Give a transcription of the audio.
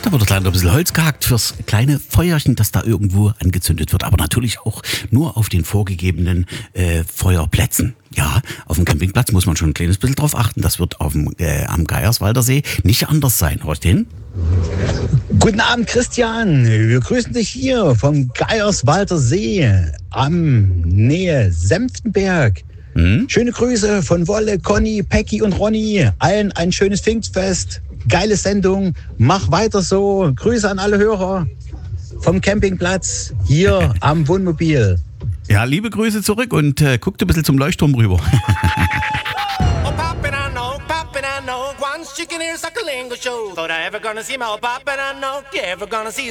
Da wird leider ein bisschen Holz gehackt fürs kleine Feuerchen, das da irgendwo angezündet wird. Aber natürlich auch nur auf den vorgegebenen Feuerplätzen. Ja, auf dem Campingplatz muss man schon ein kleines bisschen drauf achten. Das wird am Geierswalder See nicht anders sein. Horcht hin? Guten Abend, Christian. Wir grüßen dich hier vom Geierswalder See am Nähe Senftenberg. Schöne Grüße von Wolle, Conny, Pecki und Ronny. Allen ein schönes Pfingstfest. Geile Sendung. Mach weiter so. Grüße an alle Hörer vom Campingplatz hier am Wohnmobil. Ja, liebe Grüße zurück und guckt ein bisschen zum Leuchtturm rüber. Once chicken ears like a lingo show. Thought I ever gonna see my pop and I know you ever gonna see